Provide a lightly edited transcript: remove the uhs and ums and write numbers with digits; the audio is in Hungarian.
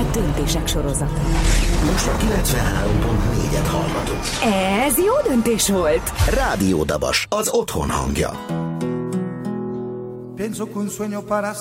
Döntések sorozata. Most a 93.4-et hallgatunk. Ez jó döntés volt! Rádió Dabas, az otthon hangja. Pienso que un sueño para